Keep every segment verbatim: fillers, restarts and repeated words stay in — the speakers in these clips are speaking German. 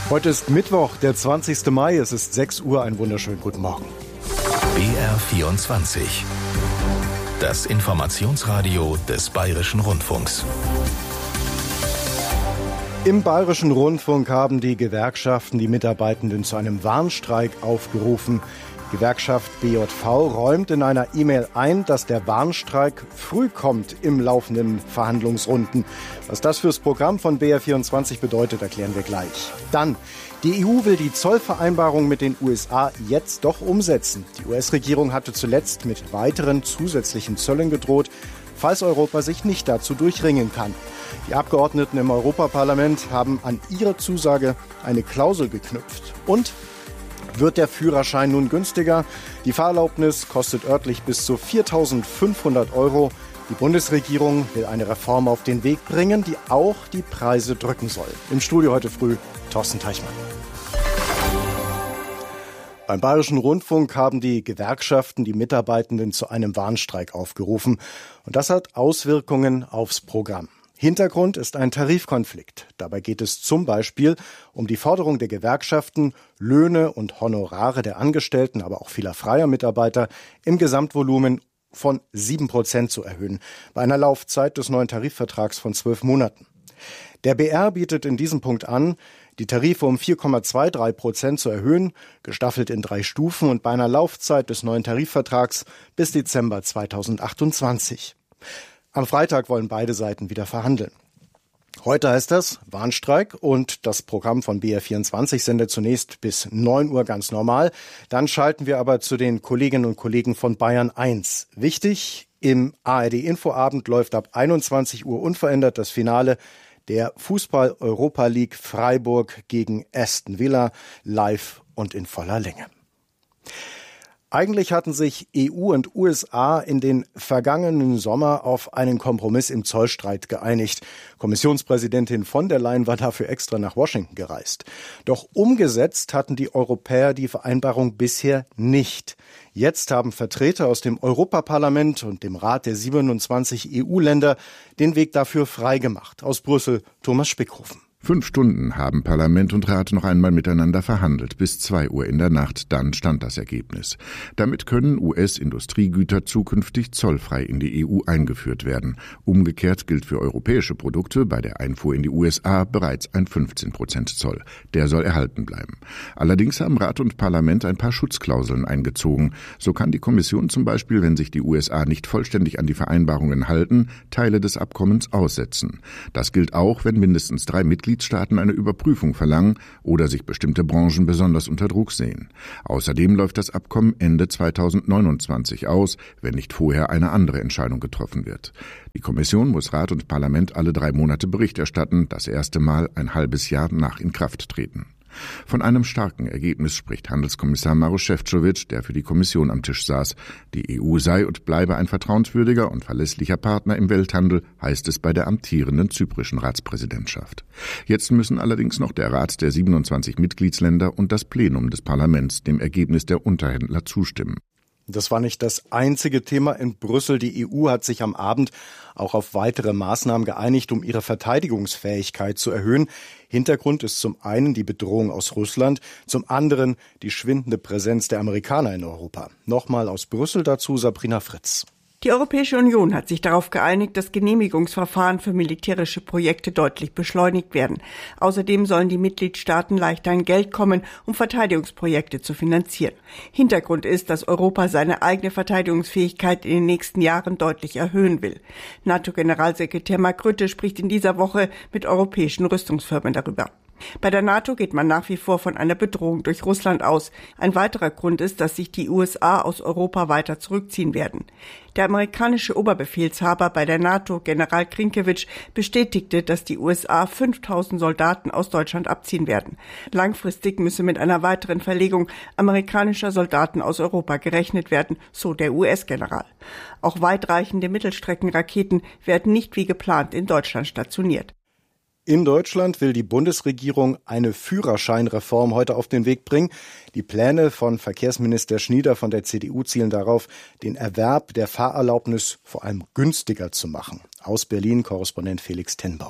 Heute ist Mittwoch, der zwanzigste Mai. Es ist sechs Uhr. Einen wunderschönen guten Morgen. B R vierundzwanzig. Das Informationsradio des Bayerischen Rundfunks. Im Bayerischen Rundfunk haben die Gewerkschaften die Mitarbeitenden zu einem Warnstreik aufgerufen. Gewerkschaft B J V räumt in einer E-Mail ein, dass der Warnstreik früh kommt im laufenden Verhandlungsrunden. Was das fürs Programm von B R vierundzwanzig bedeutet, erklären wir gleich. Dann, die E U will die Zollvereinbarung mit den U S A jetzt doch umsetzen. Die U S-Regierung hatte zuletzt mit weiteren zusätzlichen Zöllen gedroht, falls Europa sich nicht dazu durchringen kann. Die Abgeordneten im Europaparlament haben an ihre Zusage eine Klausel geknüpft. Und wird der Führerschein nun günstiger? Die Fahrerlaubnis kostet örtlich bis zu viertausendfünfhundert Euro. Die Bundesregierung will eine Reform auf den Weg bringen, die auch die Preise drücken soll. Im Studio heute früh Thorsten Teichmann. Beim Bayerischen Rundfunk haben die Gewerkschaften die Mitarbeitenden zu einem Warnstreik aufgerufen. Und das hat Auswirkungen aufs Programm. Hintergrund ist ein Tarifkonflikt. Dabei geht es zum Beispiel um die Forderung der Gewerkschaften, Löhne und Honorare der Angestellten, aber auch vieler freier Mitarbeiter im Gesamtvolumen von sieben Prozent zu erhöhen, bei einer Laufzeit des neuen Tarifvertrags von zwölf Monaten. Der B R bietet in diesem Punkt an, die Tarife um vier Komma dreiundzwanzig Prozent zu erhöhen, gestaffelt in drei Stufen und bei einer Laufzeit des neuen Tarifvertrags bis Dezember zweitausendachtundzwanzig. Am Freitag wollen beide Seiten wieder verhandeln. Heute heißt das Warnstreik und das Programm von B R vierundzwanzig sendet zunächst bis neun Uhr ganz normal. Dann schalten wir aber zu den Kolleginnen und Kollegen von Bayern eins. Wichtig, im A R D-Infoabend läuft ab einundzwanzig Uhr unverändert das Finale der Fußball-Europa League Freiburg gegen Aston Villa live und in voller Länge. Eigentlich hatten sich E U und U S A in den vergangenen Sommer auf einen Kompromiss im Zollstreit geeinigt. Kommissionspräsidentin von der Leyen war dafür extra nach Washington gereist. Doch umgesetzt hatten die Europäer die Vereinbarung bisher nicht. Jetzt haben Vertreter aus dem Europaparlament und dem Rat der siebenundzwanzig E U-Länder den Weg dafür freigemacht. Aus Brüssel Thomas Spickhofen. Fünf Stunden haben Parlament und Rat noch einmal miteinander verhandelt, bis zwei Uhr in der Nacht, dann stand das Ergebnis. Damit können U S-Industriegüter zukünftig zollfrei in die E U eingeführt werden. Umgekehrt gilt für europäische Produkte bei der Einfuhr in die U S A bereits ein fünfzehn Prozent Zoll. Der soll erhalten bleiben. Allerdings haben Rat und Parlament ein paar Schutzklauseln eingezogen. So kann die Kommission zum Beispiel, wenn sich die U S A nicht vollständig an die Vereinbarungen halten, Teile des Abkommens aussetzen. Das gilt auch, wenn mindestens drei Mitgliedstaaten Mitgliedstaaten eine Überprüfung verlangen oder sich bestimmte Branchen besonders unter Druck sehen. Außerdem läuft das Abkommen Ende zweitausendneunundzwanzig aus, wenn nicht vorher eine andere Entscheidung getroffen wird. Die Kommission muss Rat und Parlament alle drei Monate Bericht erstatten, das erste Mal ein halbes Jahr nach Inkrafttreten. Von einem starken Ergebnis spricht Handelskommissar Maroš Šefčovič, der für die Kommission am Tisch saß. Die E U sei und bleibe ein vertrauenswürdiger und verlässlicher Partner im Welthandel, heißt es bei der amtierenden zyprischen Ratspräsidentschaft. Jetzt müssen allerdings noch der Rat der siebenundzwanzig Mitgliedsländer und das Plenum des Parlaments dem Ergebnis der Unterhändler zustimmen. Das war nicht das einzige Thema in Brüssel. Die E U hat sich am Abend auch auf weitere Maßnahmen geeinigt, um ihre Verteidigungsfähigkeit zu erhöhen. Hintergrund ist zum einen die Bedrohung aus Russland, zum anderen die schwindende Präsenz der Amerikaner in Europa. Nochmal aus Brüssel dazu Sabrina Fritz. Die Europäische Union hat sich darauf geeinigt, dass Genehmigungsverfahren für militärische Projekte deutlich beschleunigt werden. Außerdem sollen die Mitgliedstaaten leichter an Geld kommen, um Verteidigungsprojekte zu finanzieren. Hintergrund ist, dass Europa seine eigene Verteidigungsfähigkeit in den nächsten Jahren deutlich erhöhen will. NATO-Generalsekretär Mark Rutte spricht in dieser Woche mit europäischen Rüstungsfirmen darüber. Bei der NATO geht man nach wie vor von einer Bedrohung durch Russland aus. Ein weiterer Grund ist, dass sich die U S A aus Europa weiter zurückziehen werden. Der amerikanische Oberbefehlshaber bei der NATO, General Krinkewitsch, bestätigte, dass die U S A fünftausend Soldaten aus Deutschland abziehen werden. Langfristig müsse mit einer weiteren Verlegung amerikanischer Soldaten aus Europa gerechnet werden, so der U S-General. Auch weitreichende Mittelstreckenraketen werden nicht wie geplant in Deutschland stationiert. In Deutschland will die Bundesregierung eine Führerscheinreform heute auf den Weg bringen. Die Pläne von Verkehrsminister Schnieder von der C D U zielen darauf, den Erwerb der Fahrerlaubnis vor allem günstiger zu machen. Aus Berlin Korrespondent Felix Tenbaum.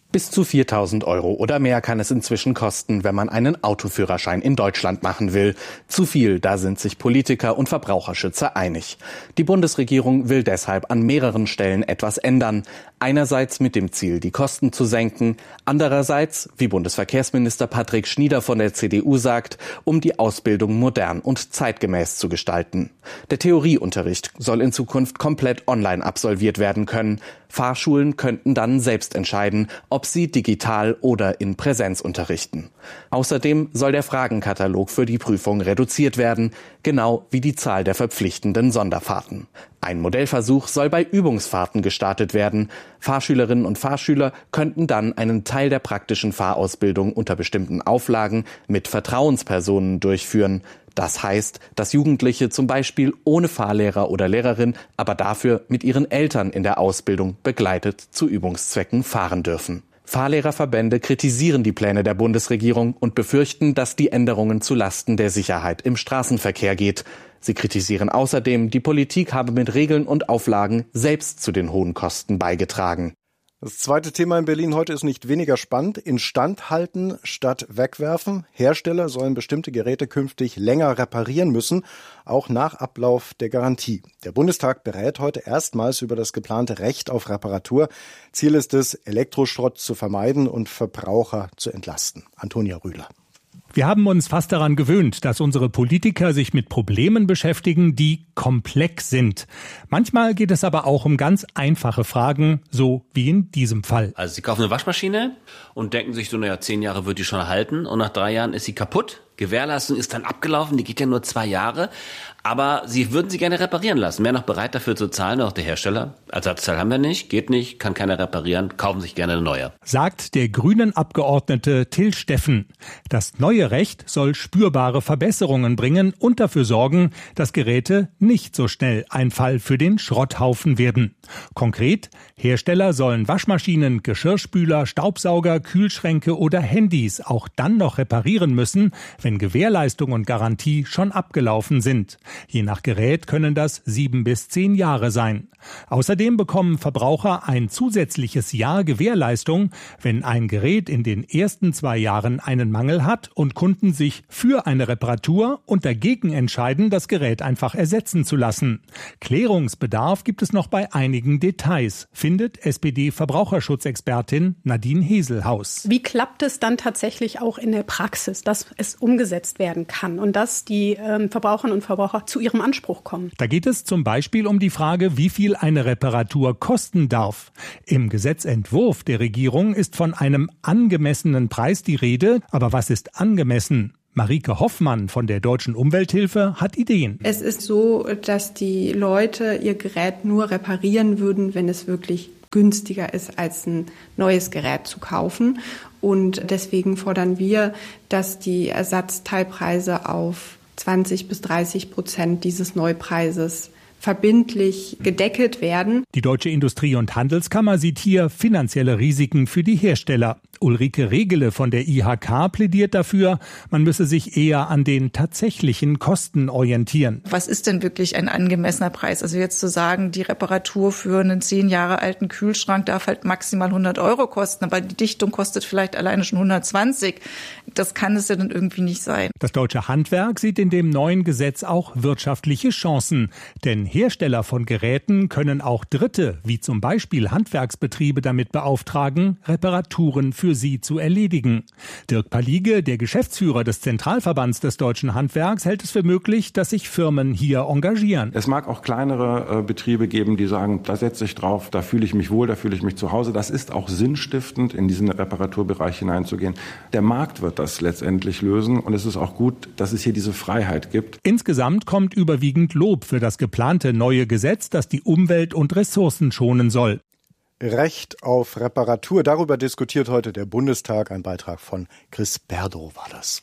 Bis zu viertausend Euro oder mehr kann es inzwischen kosten, wenn man einen Autoführerschein in Deutschland machen will. Zu viel, da sind sich Politiker und Verbraucherschützer einig. Die Bundesregierung will deshalb an mehreren Stellen etwas ändern. Einerseits mit dem Ziel, die Kosten zu senken. Andererseits, wie Bundesverkehrsminister Patrick Schnieder von der C D U sagt, um die Ausbildung modern und zeitgemäß zu gestalten. Der Theorieunterricht soll in Zukunft komplett online absolviert werden können. Fahrschulen könnten dann selbst entscheiden, ob sie digital oder in Präsenz unterrichten. Außerdem soll der Fragenkatalog für die Prüfung reduziert werden, genau wie die Zahl der verpflichtenden Sonderfahrten. Ein Modellversuch soll bei Übungsfahrten gestartet werden. Fahrschülerinnen und Fahrschüler könnten dann einen Teil der praktischen Fahrausbildung unter bestimmten Auflagen mit Vertrauenspersonen durchführen. Das heißt, dass Jugendliche zum Beispiel ohne Fahrlehrer oder Lehrerin, aber dafür mit ihren Eltern in der Ausbildung begleitet zu Übungszwecken fahren dürfen. Fahrlehrerverbände kritisieren die Pläne der Bundesregierung und befürchten, dass die Änderungen zulasten der Sicherheit im Straßenverkehr geht. Sie kritisieren außerdem, die Politik habe mit Regeln und Auflagen selbst zu den hohen Kosten beigetragen. Das zweite Thema in Berlin heute ist nicht weniger spannend. Instand halten statt wegwerfen. Hersteller sollen bestimmte Geräte künftig länger reparieren müssen, auch nach Ablauf der Garantie. Der Bundestag berät heute erstmals über das geplante Recht auf Reparatur. Ziel ist es, Elektroschrott zu vermeiden und Verbraucher zu entlasten. Antonia Rühler. Wir haben uns fast daran gewöhnt, dass unsere Politiker sich mit Problemen beschäftigen, die komplex sind. Manchmal geht es aber auch um ganz einfache Fragen, so wie in diesem Fall. Also Sie kaufen eine Waschmaschine und denken sich so, naja, zehn Jahre wird die schon halten und nach drei Jahren ist sie kaputt. Gewährleistung ist dann abgelaufen, die geht ja nur zwei Jahre. Aber Sie würden sie gerne reparieren lassen. Wären noch bereit dafür zu zahlen, auch der Hersteller. Ersatzteil haben wir nicht, geht nicht, kann keiner reparieren, kaufen sich gerne eine neue. Sagt der grünen Abgeordnete Till Steffen. Das neue Recht soll spürbare Verbesserungen bringen und dafür sorgen, dass Geräte nicht so schnell ein Fall für den Schrotthaufen werden. Konkret, Hersteller sollen Waschmaschinen, Geschirrspüler, Staubsauger, Kühlschränke oder Handys auch dann noch reparieren müssen, wenn Gewährleistung und Garantie schon abgelaufen sind. Je nach Gerät können das sieben bis zehn Jahre sein. Außerdem bekommen Verbraucher ein zusätzliches Jahr Gewährleistung, wenn ein Gerät in den ersten zwei Jahren einen Mangel hat und Kunden sich für eine Reparatur und dagegen entscheiden, das Gerät einfach ersetzen zu lassen. Klärungsbedarf gibt es noch bei einigen Details, findet S P D-Verbraucherschutzexpertin Nadine Heselhaus. Wie klappt es dann tatsächlich auch in der Praxis, dass es umgesetzt werden kann und dass die ähm, Verbraucherinnen und Verbraucher zu ihrem Anspruch kommen? Da geht es zum Beispiel um die Frage, wie viel eine Reparatur kosten darf. Im Gesetzentwurf der Regierung ist von einem angemessenen Preis die Rede. Aber was ist angemessen? Marike Hoffmann von der Deutschen Umwelthilfe hat Ideen. Es ist so, dass die Leute ihr Gerät nur reparieren würden, wenn es wirklich günstiger ist, als ein neues Gerät zu kaufen. Und deswegen fordern wir, dass die Ersatzteilpreise auf zwanzig bis dreißig Prozent dieses Neupreises verbindlich gedeckelt werden. Die Deutsche Industrie- und Handelskammer sieht hier finanzielle Risiken für die Hersteller. Ulrike Regele von der I H K plädiert dafür, man müsse sich eher an den tatsächlichen Kosten orientieren. Was ist denn wirklich ein angemessener Preis? Also jetzt zu sagen, die Reparatur für einen zehn Jahre alten Kühlschrank darf halt maximal hundert Euro kosten, aber die Dichtung kostet vielleicht alleine schon hundertzwanzig. Das kann es ja dann irgendwie nicht sein. Das deutsche Handwerk sieht in dem neuen Gesetz auch wirtschaftliche Chancen. Denn Hersteller von Geräten können auch Dritte, wie zum Beispiel Handwerksbetriebe, damit beauftragen, Reparaturen für sie zu erledigen. Dirk Palige, der Geschäftsführer des Zentralverbands des deutschen Handwerks, hält es für möglich, dass sich Firmen hier engagieren. Es mag auch kleinere äh, Betriebe geben, die sagen, da setze ich drauf, da fühle ich mich wohl, da fühle ich mich zu Hause. Das ist auch sinnstiftend, in diesen Reparaturbereich hineinzugehen. Der Markt wird das letztendlich lösen und es ist auch gut, dass es hier diese Freiheit gibt. Insgesamt kommt überwiegend Lob für das geplante neue Gesetz, das die Umwelt und Ressourcen schonen soll. Recht auf Reparatur, darüber diskutiert heute der Bundestag. Ein Beitrag von Chris Berdow war das.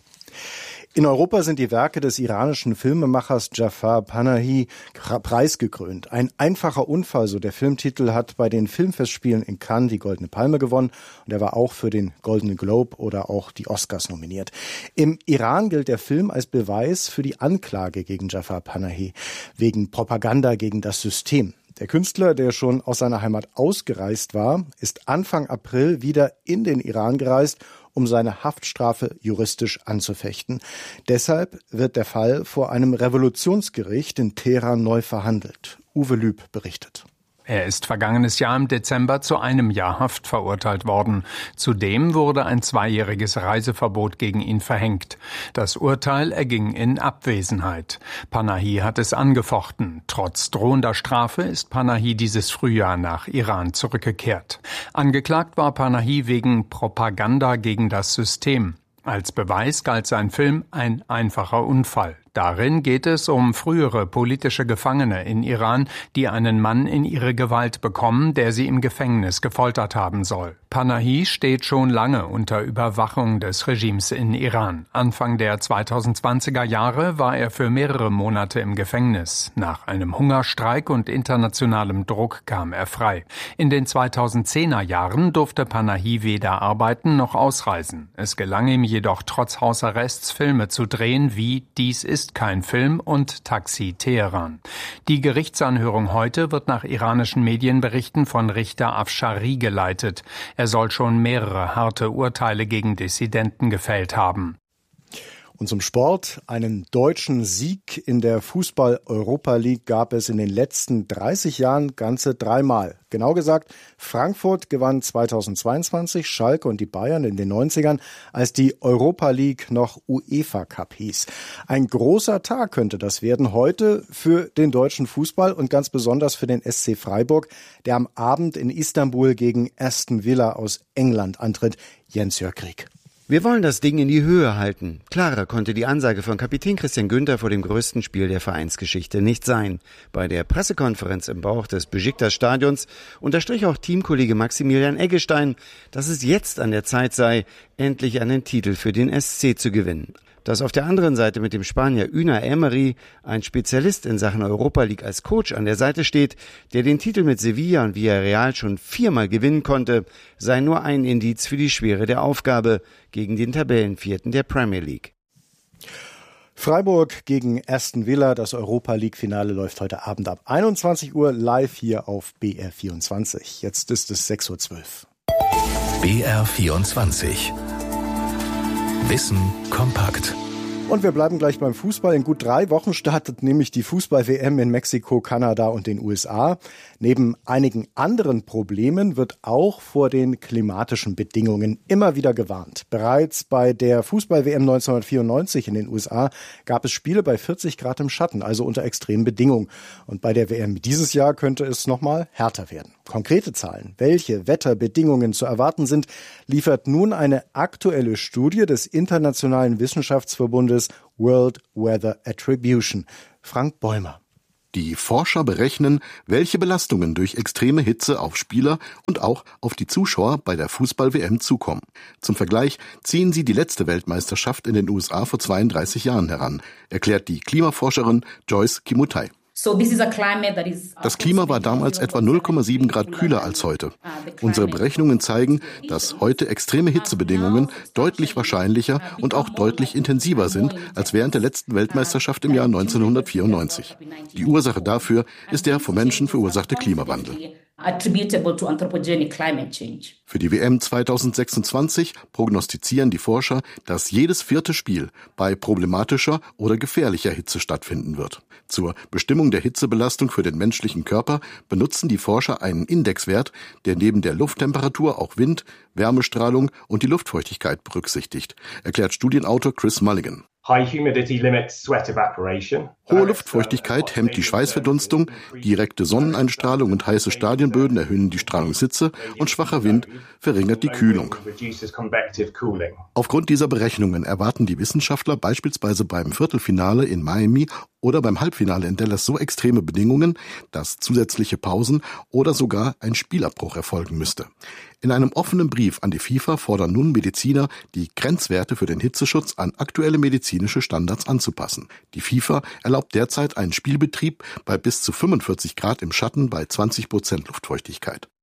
In Europa sind die Werke des iranischen Filmemachers Jafar Panahi preisgekrönt. Ein einfacher Unfall, so der Filmtitel, hat bei den Filmfestspielen in Cannes die Goldene Palme gewonnen und er war auch für den Golden Globe oder auch die Oscars nominiert. Im Iran gilt der Film als Beweis für die Anklage gegen Jafar Panahi wegen Propaganda gegen das System. Der Künstler, der schon aus seiner Heimat ausgereist war, ist Anfang April wieder in den Iran gereist, um seine Haftstrafe juristisch anzufechten. Deshalb wird der Fall vor einem Revolutionsgericht in Teheran neu verhandelt. Uwe Lüb berichtet. Er ist vergangenes Jahr im Dezember zu einem Jahr Haft verurteilt worden. Zudem wurde ein zweijähriges Reiseverbot gegen ihn verhängt. Das Urteil erging in Abwesenheit. Panahi hat es angefochten. Trotz drohender Strafe ist Panahi dieses Frühjahr nach Iran zurückgekehrt. Angeklagt war Panahi wegen Propaganda gegen das System. Als Beweis galt sein Film ein einfacher Unfall. Darin geht es um frühere politische Gefangene in Iran, die einen Mann in ihre Gewalt bekommen, der sie im Gefängnis gefoltert haben soll. Panahi steht schon lange unter Überwachung des Regimes in Iran. Anfang der zweitausendzwanziger Jahre war er für mehrere Monate im Gefängnis. Nach einem Hungerstreik und internationalem Druck kam er frei. In den zweitausendzehner Jahren durfte Panahi weder arbeiten noch ausreisen. Es gelang ihm jedoch trotz Hausarrests Filme zu drehen wie Dies ist kein Film und Taxi Teheran. Die Gerichtsanhörung heute wird nach iranischen Medienberichten von Richter Afshari geleitet. Er soll schon mehrere harte Urteile gegen Dissidenten gefällt haben. Und zum Sport. Einen deutschen Sieg in der Fußball-Europa League gab es in den letzten dreißig Jahren ganze dreimal. Genau gesagt, Frankfurt gewann zweitausendzweiundzwanzig, Schalke und die Bayern in den neunzigern, als die Europa League noch UEFA Cup hieß. Ein großer Tag könnte das werden heute für den deutschen Fußball und ganz besonders für den S C Freiburg, der am Abend in Istanbul gegen Aston Villa aus England antritt. Jens-Jörg Krieg. Wir wollen das Ding in die Höhe halten. Klarer konnte die Ansage von Kapitän Christian Günther vor dem größten Spiel der Vereinsgeschichte nicht sein. Bei der Pressekonferenz im Bauch des Besiktas-Stadions unterstrich auch Teamkollege Maximilian Eggestein, dass es jetzt an der Zeit sei, endlich einen Titel für den S C zu gewinnen. Dass auf der anderen Seite mit dem Spanier Unai Emery ein Spezialist in Sachen Europa League als Coach an der Seite steht, der den Titel mit Sevilla und Villarreal schon viermal gewinnen konnte, sei nur ein Indiz für die Schwere der Aufgabe gegen den Tabellenvierten der Premier League. Freiburg gegen Aston Villa, das Europa League-Finale läuft heute Abend ab einundzwanzig Uhr live hier auf B R vierundzwanzig. Jetzt ist es sechs Uhr zwölf. B R vierundzwanzig. Wissen kompakt. Und wir bleiben gleich beim Fußball. In gut drei Wochen startet nämlich die Fußball-W M in Mexiko, Kanada und den U S A. Neben einigen anderen Problemen wird auch vor den klimatischen Bedingungen immer wieder gewarnt. Bereits bei der Fußball-W M neunzehnhundertvierundneunzig in den U S A gab es Spiele bei vierzig Grad im Schatten, also unter extremen Bedingungen. Und bei der W M dieses Jahr könnte es nochmal härter werden. Konkrete Zahlen, welche Wetterbedingungen zu erwarten sind, liefert nun eine aktuelle Studie des Internationalen Wissenschaftsverbundes World Weather Attribution. Frank Bäumer. Die Forscher berechnen, welche Belastungen durch extreme Hitze auf Spieler und auch auf die Zuschauer bei der Fußball-W M zukommen. Zum Vergleich ziehen sie die letzte Weltmeisterschaft in den U S A vor zweiunddreißig Jahren heran, erklärt die Klimaforscherin Joyce Kimutai. Das Klima war damals etwa null Komma sieben Grad kühler als heute. Unsere Berechnungen zeigen, dass heute extreme Hitzebedingungen deutlich wahrscheinlicher und auch deutlich intensiver sind als während der letzten Weltmeisterschaft im Jahr neunzehnhundertvierundneunzig. Die Ursache dafür ist der vom Menschen verursachte Klimawandel. Für die W M zweitausendsechsundzwanzig prognostizieren die Forscher, dass jedes vierte Spiel bei problematischer oder gefährlicher Hitze stattfinden wird. Zur Bestimmung der Hitzebelastung für den menschlichen Körper benutzen die Forscher einen Indexwert, der neben der Lufttemperatur auch Wind, Wärmestrahlung und die Luftfeuchtigkeit berücksichtigt, erklärt Studienautor Chris Mulligan. Hohe Luftfeuchtigkeit hemmt die Schweißverdunstung, direkte Sonneneinstrahlung und heiße Stadionböden erhöhen die Strahlungshitze und schwacher Wind verringert die Kühlung. Aufgrund dieser Berechnungen erwarten die Wissenschaftler beispielsweise beim Viertelfinale in Miami oder beim Halbfinale in Dallas so extreme Bedingungen, dass zusätzliche Pausen oder sogar ein Spielabbruch erfolgen müsste. In einem offenen Brief an die FIFA fordern nun Mediziner, die Grenzwerte für den Hitzeschutz an aktuelle medizinische Standards anzupassen. Die FIFA erlaubt derzeit einen Spielbetrieb bei bis zu fünfundvierzig Grad im Schatten bei zwanzig Prozent Luftfeuchtigkeit.